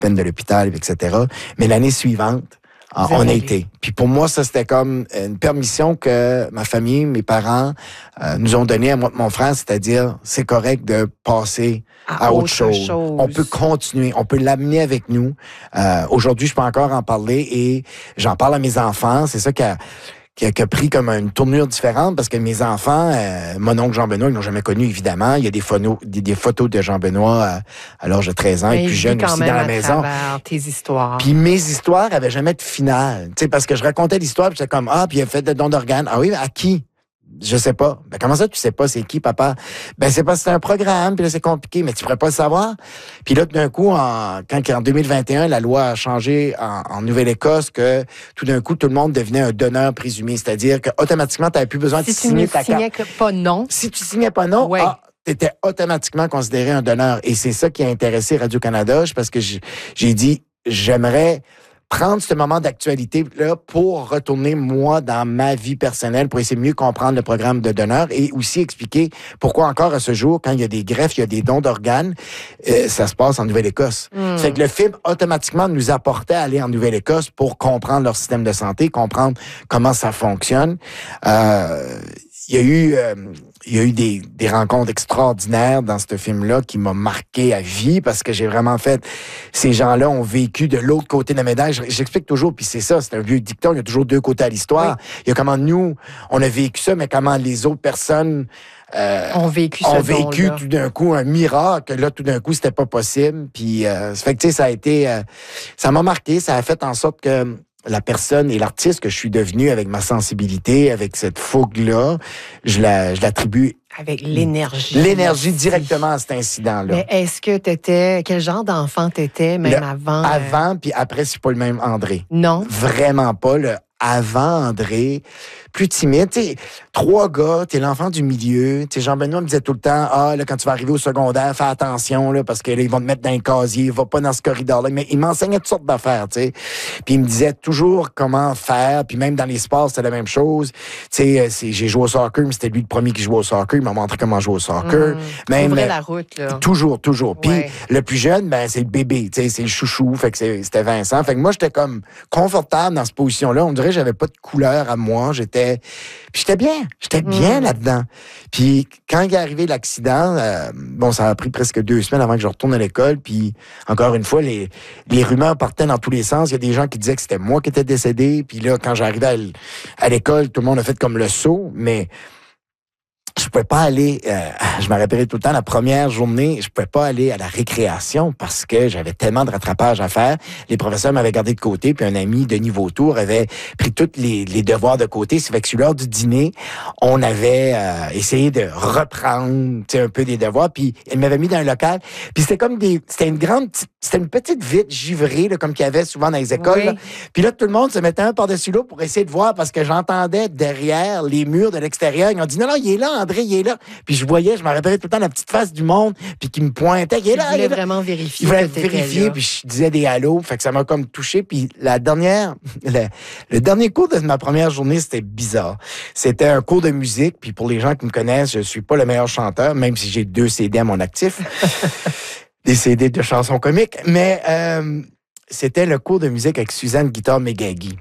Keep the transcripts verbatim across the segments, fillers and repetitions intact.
peine de l'hôpital, et cetera. Mais l'année suivante, ah, on a été. Puis pour moi, ça, c'était comme une permission que ma famille, mes parents euh, nous ont donnée à moi et mon frère, c'est-à-dire, c'est correct de passer à, à autre, autre chose. chose. On peut continuer, on peut l'amener avec nous. Euh, aujourd'hui, je peux encore en parler et j'en parle à mes enfants. C'est ça qui a... Qui a, qui a pris comme une tournure différente parce que mes enfants, euh, mon oncle Jean-Benoît, ils l'ont jamais connu, évidemment. Il y a des photos, des, des photos de Jean-Benoît à, à l'âge de treize ans mais et plus jeune aussi dans la maison. Tes histoires. Puis mes histoires avaient jamais de finale. Tu sais, parce que je racontais l'histoire, puis j'étais comme, ah, puis il a fait de dons d'organes. Ah oui, à qui? Je sais pas. Ben, comment ça, tu sais pas c'est qui, papa? Ben, c'est parce que c'est un programme, puis là, c'est compliqué, mais tu pourrais pas le savoir. Puis là, tout d'un coup, en, quand en deux mille vingt et un, la loi a changé en, en Nouvelle-Écosse que tout d'un coup, tout le monde devenait un donneur présumé. C'est-à-dire que automatiquement, tu n'avais plus besoin si de signer ta carte. Si tu ne signais pas non. Si tu signais pas non, ouais. ah, tu étais automatiquement considéré un donneur. Et c'est ça qui a intéressé Radio-Canada, parce que j'ai dit, j'aimerais prendre ce moment d'actualité-là pour retourner, moi, dans ma vie personnelle, pour essayer de mieux comprendre le programme de donneur et aussi expliquer pourquoi encore à ce jour, quand il y a des greffes, il y a des dons d'organes, euh, ça se passe en Nouvelle-Écosse. Mm. Fait que le film, automatiquement, nous apportait à aller en Nouvelle-Écosse pour comprendre leur système de santé, comprendre comment ça fonctionne. Euh, il y a eu... Euh, Il y a eu des, des rencontres extraordinaires dans ce film-là qui m'ont marqué à vie parce que j'ai vraiment fait... Ces gens-là ont vécu de l'autre côté de la médaille. J'explique toujours, puis c'est ça, c'est un vieux dicton, il y a toujours deux côtés à l'histoire. Oui. Il y a comment nous, on a vécu ça, mais comment les autres personnes... Euh, ont vécu, ont vécu tout d'un coup un miracle. Là, tout d'un coup, c'était pas possible. Puis, euh, ça fait que, tu sais, ça a été... Euh, ça m'a marqué, ça a fait en sorte que... la personne et l'artiste que je suis devenu avec ma sensibilité, avec cette fougue-là, je la, je l'attribue... Avec l'énergie. L'énergie directement à cet incident-là. Mais est-ce que t'étais... Quel genre d'enfant t'étais, même le, avant? Avant, euh... puis après, c'est pas le même André. Non? Vraiment pas. Le avant André, plus timide. T'sais, trois gars, t'es l'enfant du milieu. T'sais, Jean-Benoît me disait tout le temps, ah, là, quand tu vas arriver au secondaire, fais attention, là, parce que là, ils vont te mettre dans un casier, va pas dans ce corridor-là. Mais il m'enseignait toutes sortes d'affaires, tu sais. Puis il me disait toujours comment faire, puis même dans les sports, c'était la même chose. Tu sais, j'ai joué au soccer, mais c'était lui le premier qui jouait au soccer. Il m'a montré comment jouer au soccer. Mmh, même la route, là. Toujours, toujours. Puis ouais. le plus jeune, ben, c'est le bébé, tu sais, c'est le chouchou. Fait que c'était Vincent. Fait que moi, j'étais comme confortable dans cette position-là. On dirait que j'avais pas de couleur à moi. J'étais... Puis j'étais bien. J'étais bien mmh. là-dedans. Puis quand il est arrivé l'accident, euh, bon, ça a pris presque deux semaines avant que je retourne à l'école. Puis encore une fois, les, les rumeurs partaient dans tous les sens. Il y a des gens qui disaient que c'était moi qui étais décédé. Puis là, quand j'arrivais à, à l'école, tout le monde a fait comme le saut. Mais je pouvais pas aller, euh, je me rappellerai tout le temps, la première journée, je pouvais pas aller à la récréation parce que j'avais tellement de rattrapage à faire. Les professeurs m'avaient gardé de côté, puis un ami, Denis Vautour, avait pris tous les, les devoirs de côté. C'est fait que sur l'heure du dîner, on avait euh, essayé de reprendre un peu des devoirs, puis il m'avait mis dans un local. Puis c'était comme des... C'était une grande... C'était une petite vitre givrée, là, comme qu'il y avait souvent dans les écoles. Oui. Là. Puis là, tout le monde se mettait un par-dessus l'autre pour essayer de voir parce que j'entendais derrière les murs de l'extérieur. Ils ont dit, non, non, il est là, André, il est là. Puis je voyais, je me rappelais tout le temps la petite face du monde, puis qui me pointait. Il est là, il est là. vraiment vérifier. Il voulait vérifier, puis je disais des halos. Fait que ça m'a comme touché. Puis la dernière, le, le dernier cours de ma première journée, c'était bizarre. C'était un cours de musique. Puis pour les gens qui me connaissent, je suis pas le meilleur chanteur, même si j'ai deux C D à mon actif. Des C D de chansons comiques. Mais euh, c'était le cours de musique avec Suzanne Guitare Megagi.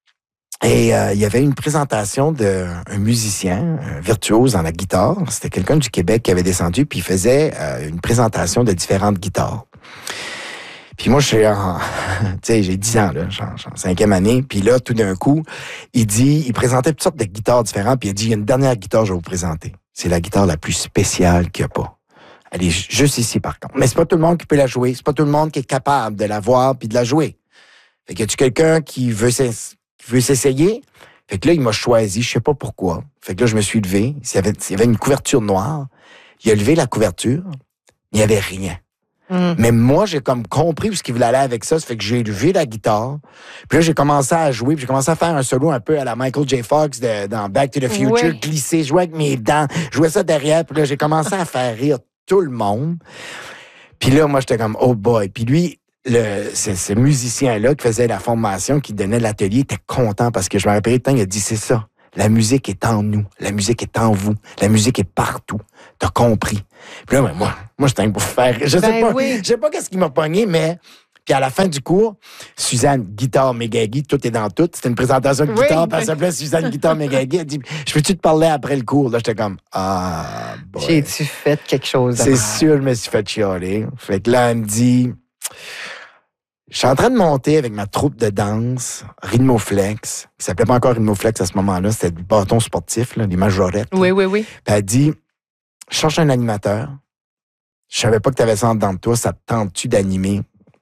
Et euh, il y avait une présentation d'un musicien, un virtuose dans la guitare. C'était quelqu'un du Québec qui avait descendu, puis il faisait euh, une présentation de différentes guitares. Puis moi, je suis en... tu sais, j'ai dix ans, là, genre, genre cinquième année. Puis là, tout d'un coup, il dit... Il présentait toutes sortes de guitares différentes, puis il a dit, il y a une dernière guitare que je vais vous présenter. C'est la guitare la plus spéciale qu'il n'y a pas. Elle est juste ici, par contre. Mais c'est pas tout le monde qui peut la jouer. C'est pas tout le monde qui est capable de la voir puis de la jouer. Fait que y a-tu quelqu'un qui veut s'ess... qui veut s'essayer? Fait que là, il m'a choisi, je sais pas pourquoi. Fait que là, je me suis levé. Il y avait, il y avait une couverture noire. Il a levé la couverture. Il n'y avait rien. Mm. Mais moi, j'ai comme compris où ce qu'il voulait aller avec ça. Ça fait que j'ai levé la guitare. Puis là, j'ai commencé à jouer. Puis j'ai commencé à faire un solo un peu à la Michael J. Fox de, dans Back to the Future. Ouais. Glisser, jouer avec mes dents. Jouer ça derrière. Puis là, j'ai commencé à faire rire tout le monde. Puis là, moi, j'étais comme, oh boy. Puis lui, le, ce, ce musicien-là qui faisait la formation, qui donnait l'atelier, était content parce que je me rappelle, il a dit, c'est ça. La musique est en nous. La musique est en vous. La musique est partout. T'as compris. Puis là, ben, moi, moi, j'étais pour faire. Je sais ben pas. Oui. Je sais pas qu'est-ce qui m'a pogné, mais Puis à la fin du cours, Suzanne, guitare Megagi, tout est dans tout. C'était une présentation de Oui. guitare, puis elle s'appelait Suzanne Guitare Megagi. Elle dit, je peux-tu te parler après le cours? Là, j'étais comme, ah, boy. J'ai-tu fait quelque chose de C'est mal? sûr, je me suis fait chialer. Fait que là, elle me dit, je suis en train de monter avec ma troupe de danse, Rhythmoflex, qui s'appelait pas encore Rhythmoflex à ce moment-là, c'était du bâton sportif, là, des majorettes. Oui, oui, oui. Puis elle dit, je cherche un animateur. Je savais pas que tu avais ça en dedans de toi. Ça te tente-tu d'animer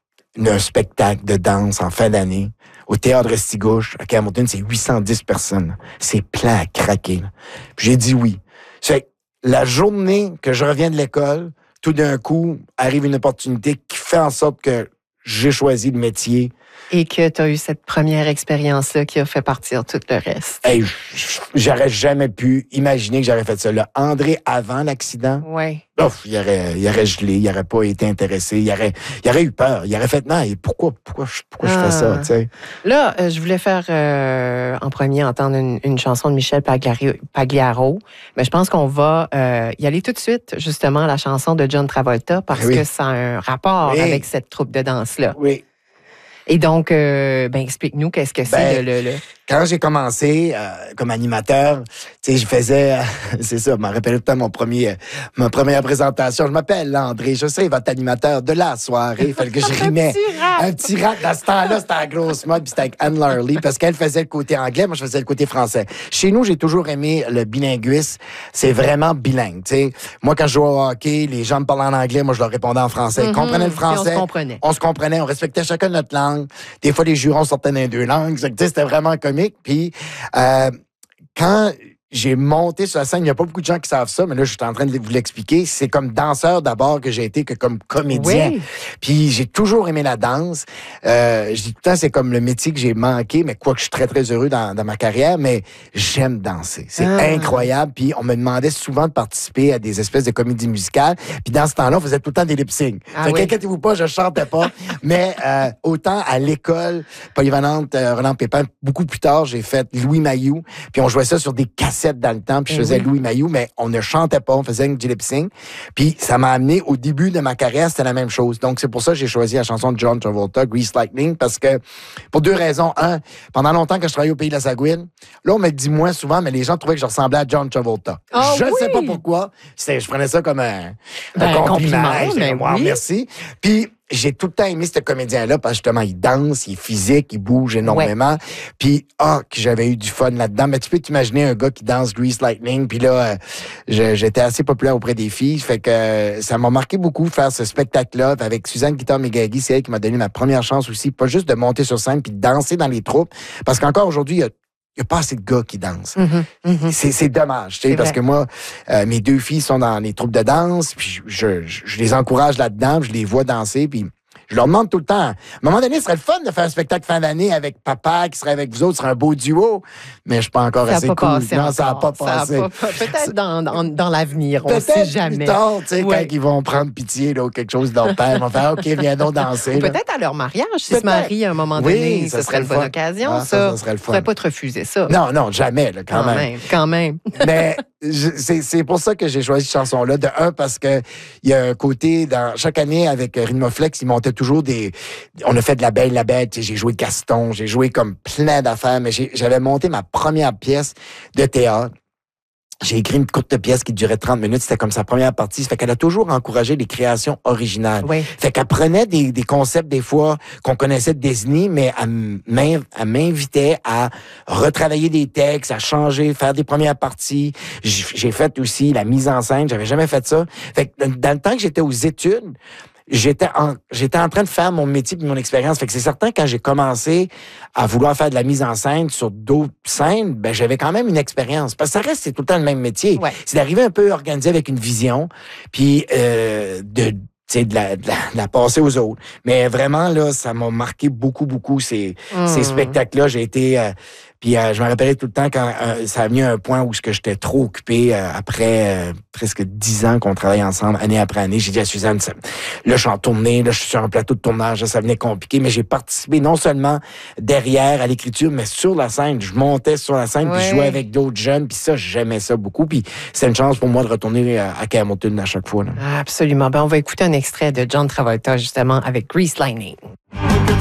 un spectacle de danse en fin d'année au Théâtre Restigouche à Camerton? C'est huit cent dix personnes. C'est plein à craquer. Là. Puis j'ai dit oui. C'est la journée que je reviens de l'école, tout d'un coup, arrive une opportunité qui fait en sorte que j'ai choisi le métier. Et que tu as eu cette première expérience-là qui a fait partir tout le reste. Hey, j'aurais jamais pu imaginer que j'aurais fait ça. Là, André, avant l'accident, Oui. ouf, il aurait, il aurait gelé, il aurait pas été intéressé, il aurait, il aurait eu peur, il aurait fait non, et pourquoi, pourquoi, je- pourquoi je fais ça, tu sais? Là, euh, je voulais faire euh, en premier entendre une, une chanson de Michel Pagliari- Pagliaro, mais je pense qu'on va euh, y aller tout de suite, justement, à la chanson de John Travolta, parce Oui. que ça a un rapport Oui. avec cette troupe de danse-là. Oui. Et donc, euh, ben, explique-nous qu'est-ce que c'est Ben, le, le, le... Quand j'ai commencé euh, comme animateur, tu sais, je faisais, euh, c'est ça, je me rappelle tout le temps mon premier, euh, ma première présentation. Je m'appelle André, je sais, votre animateur de la soirée. Il fallait que je rimais. Un petit rap. Un petit rap. Dans ce temps-là, c'était la grosse mode, puis c'était avec Anne Larley, parce qu'elle faisait le côté anglais, moi je faisais le côté français. Chez nous, j'ai toujours aimé le bilinguisme. C'est vraiment bilingue, tu sais. Moi, quand je jouais au hockey, les gens me parlaient en anglais, moi je leur répondais en français. Ils Mhm. comprenaient le Puis on se français. comprenait. On se comprenait, on respectait chacun notre langue. Des fois, les jurons sortaient dans les deux langues. Tu sais, c'était vraiment comique. Puis, euh, quand j'ai monté sur la scène, il n'y a pas beaucoup de gens qui savent ça, mais là, je suis en train de vous l'expliquer. C'est comme danseur d'abord que j'ai été que comme comédien. Oui. Puis j'ai toujours aimé la danse. Euh, je dis tout le temps, c'est comme le métier que j'ai manqué, mais quoi que je suis très, très heureux dans, dans ma carrière, mais j'aime danser. C'est Ah. incroyable. Puis on me demandait souvent de participer à des espèces de comédies musicales. Puis dans ce temps-là, on faisait tout le temps des lip-syncs. Ah fait oui. qu'inquiétez-vous pas, je chantais pas. mais euh, autant à l'école, polyvalente, euh, Roland Pépin, beaucoup plus tard, j'ai fait Louis Mailloux. Puis on jouait ça sur des cassettes dans le temps. Puis je Eh faisais oui. Louis Mailloux, mais on ne chantait pas, on faisait du lip-sync. Puis ça m'a amené au début de ma carrière, c'était la même chose. Donc c'est pour ça que j'ai choisi la chanson de John Travolta, Grease Lightning, parce que pour deux raisons. Un, pendant longtemps que je travaillais au Pays de la Sagouine, là on me dit moins souvent, mais les gens trouvaient que je ressemblais à John Travolta. Ah je ne sais oui! pas pourquoi. C'était, je prenais ça comme un, un Ben, un compliment. compliment, J'étais ben comme, wow, oui. merci. Puis j'ai tout le temps aimé ce comédien-là parce que justement, il danse, il est physique, il bouge énormément. Puis, ah, que j'avais eu du fun là-dedans. Mais tu peux t'imaginer un gars qui danse Grease Lightning. Puis là, euh, je- j'étais assez populaire auprès des filles. Fait que euh, ça m'a marqué beaucoup faire ce spectacle-là avec Suzanne Guitare Megagi. C'est elle qui m'a donné ma première chance aussi. Pas juste de monter sur scène puis de danser dans les troupes. Parce qu'encore aujourd'hui, il y a il n'y a pas assez de gars qui dansent. Mhm, mhm. C'est, c'est dommage, tu sais, C'est parce vrai. que moi, euh, mes deux filles sont dans les troupes de danse, puis je, je, je les encourage là-dedans, je les vois danser, puis je leur demande tout le temps. À un moment donné, ce serait le fun de faire un spectacle fin d'année avec papa qui serait avec vous autres, ce serait un beau duo, mais je suis pas encore Ça assez n'a pas cool. passé non, ça n'a encore. pas Ça a passé. pas- pas- Peut-être dans, dans, dans l'avenir, on ne Peut-être sait jamais. plus tard, tu sais, Ouais. quand ils vont prendre pitié là, ou quelque chose de leur père, ils vont faire « OK, viens donc danser. » Ou là. peut-être à leur mariage, s'ils se Peut-être. marient à un moment Oui, donné, ça ce serait serait une le bonne fun. occasion, Ah, ça. ça, ça serait le Je fun. pourrais pas te refuser ça. Non, non, jamais, là, quand, quand même. même. Quand même. Mais je- c'est, c'est pour ça que j'ai choisi cette chanson-là. De un, parce que il y a un côté, dans chaque année, avec Rhythmoflex, ils montaient toujours des... On a fait de La Belle, la Bête, tu sais, j'ai joué Gaston, j'ai joué comme plein d'affaires, mais j'ai- j'avais monté ma première pièce de théâtre. J'ai écrit une courte pièce qui durait trente minutes. C'était comme sa première partie. Ça fait qu'elle a toujours encouragé les créations originales. Oui. Fait qu'elle prenait des, des concepts, des fois, qu'on connaissait de Disney, mais elle m'in- elle m'invitait à retravailler des textes, à changer, faire des premières parties. J- J'ai fait aussi la mise en scène. J'avais jamais fait ça. Fait que dans, dans le temps que j'étais aux études, j'étais en, j'étais en train de faire mon métier et mon expérience. Fait que c'est certain, quand j'ai commencé à vouloir faire de la mise en scène sur d'autres scènes, ben, j'avais quand même une expérience. Parce que ça reste, c'est tout le temps le même métier. Ouais. C'est d'arriver un peu organisé avec une vision, puis euh, de, tu sais, de la, de, la, de la passer aux autres. Mais vraiment, là, ça m'a marqué beaucoup, beaucoup, ces, Mm. ces spectacles-là. J'ai été... euh, Puis euh, je me rappelais tout le temps quand euh, ça a venu à un point où j'étais trop occupé euh, après euh, presque dix ans qu'on travaille ensemble, année après année. J'ai dit à Suzanne, ça, là, je suis en tournée, là, je suis sur un plateau de tournage, là, ça venait compliqué, mais j'ai participé non seulement derrière à l'écriture, mais sur la scène. Je montais sur la scène, ouais. puis je jouais avec d'autres jeunes, puis ça, j'aimais ça beaucoup. Puis c'est une chance pour moi de retourner à, à Hamilton à chaque fois. Là. Absolument. Ben, on va écouter un extrait de John Travolta, justement, avec Grease Lightning.